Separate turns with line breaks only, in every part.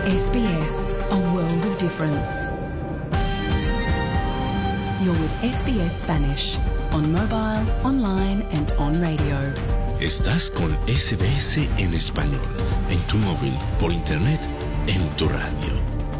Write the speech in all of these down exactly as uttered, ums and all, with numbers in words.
S B S, a world of difference. You're with S B S Spanish, on mobile, online and on radio.
Estás con S B S en español, en tu móvil, por internet, en tu radio.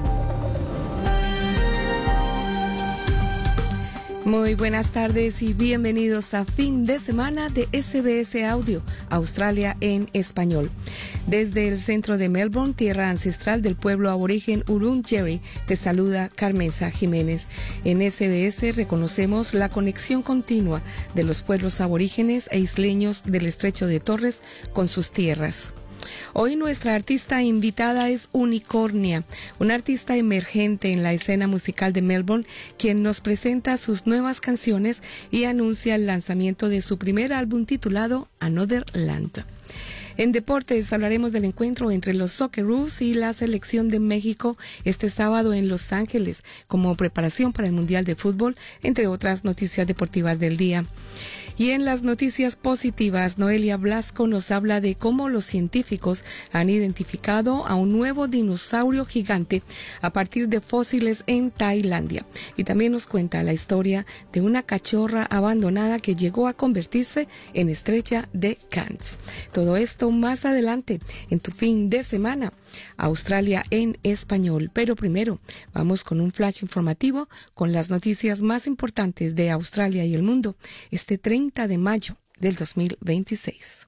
Muy buenas tardes y bienvenidos a Fin de Semana de S B S Audio, Australia en español. Desde el centro de Melbourne, tierra ancestral del pueblo aborigen Wurundjeri, te saluda Carmenza Jiménez. En S B S reconocemos la conexión continua de los pueblos aborígenes e isleños del Estrecho de Torres con sus tierras. Hoy nuestra artista invitada es Unicornia, una artista emergente en la escena musical de Melbourne, quien nos presenta sus nuevas canciones y anuncia el lanzamiento de su primer álbum titulado Another Land. En deportes hablaremos del encuentro entre los Socceroos y la selección de México este sábado en Los Ángeles como preparación para el Mundial de Fútbol, entre otras noticias deportivas del día. Y en las noticias positivas, Noelia Blasco nos habla de cómo los científicos han identificado a un nuevo dinosaurio gigante a partir de fósiles en Tailandia. Y también nos cuenta la historia de una cachorra abandonada que llegó a convertirse en estrella de Cannes. Todo esto más adelante en tu fin de semana, Australia en español. Pero primero, vamos con un flash informativo con las noticias más importantes de Australia y el mundo este treinta de mayo del dos mil veintiséis.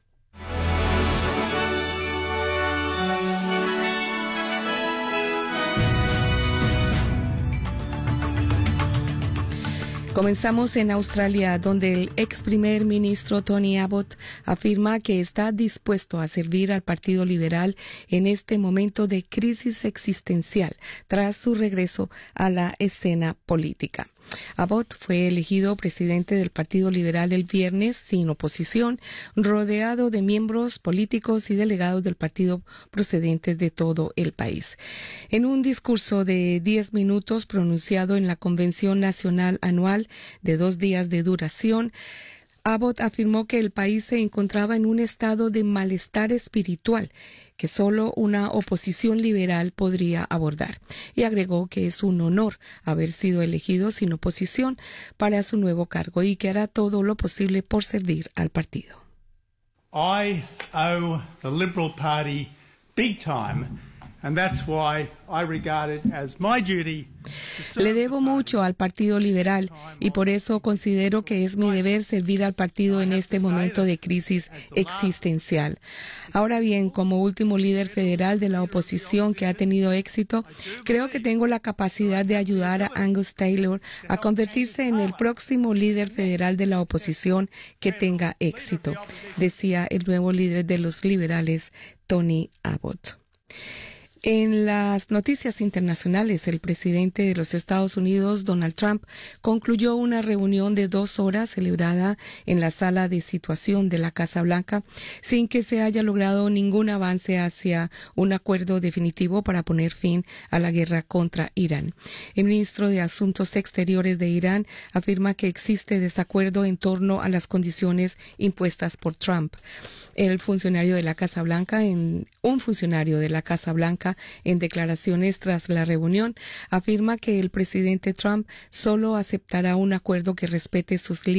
Comenzamos en Australia, donde el ex primer ministro Tony Abbott afirma que está dispuesto a servir al Partido Liberal en este momento de crisis existencial tras su regreso a la escena política. Abbott fue elegido presidente del Partido Liberal el viernes sin oposición, rodeado de miembros políticos y delegados del partido procedentes de todo el país. En un discurso de diez minutos pronunciado en la Convención Nacional Anual de dos días de duración, Abbott afirmó que el país se encontraba en un estado de malestar espiritual que solo una oposición liberal podría abordar, y agregó que es un honor haber sido elegido sin oposición para su nuevo cargo y que hará todo lo posible por servir al partido.
I owe the Liberal Party big time, and that's why I regard it as my duty.
Le debo mucho al Partido Liberal y por eso considero que es mi deber servir al partido en este momento de crisis existencial. Ahora bien, como último líder federal de la oposición que ha tenido éxito, creo que tengo la capacidad de ayudar a Angus Taylor a convertirse en el próximo líder federal de la oposición que tenga éxito, decía el nuevo líder de los liberales, Tony Abbott. En las noticias internacionales, el presidente de los Estados Unidos, Donald Trump, concluyó una reunión de dos horas celebrada en la sala de situación de la Casa Blanca sin que se haya logrado ningún avance hacia un acuerdo definitivo para poner fin a la guerra contra Irán. El ministro de Asuntos Exteriores de Irán afirma que existe desacuerdo en torno a las condiciones impuestas por Trump. El funcionario de la Casa Blanca, en, un funcionario de la Casa Blanca, en declaraciones tras la reunión, afirma que el presidente Trump solo aceptará un acuerdo que respete sus límites